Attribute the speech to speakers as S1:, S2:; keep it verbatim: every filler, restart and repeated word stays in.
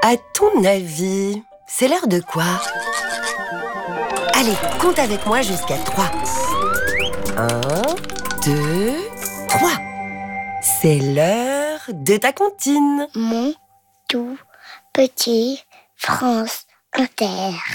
S1: À ton avis, c'est l'heure de quoi? Allez, compte avec moi jusqu'à trois. Un, deux, trois. C'est l'heure de ta comptine.
S2: Mon tout petit France Inter.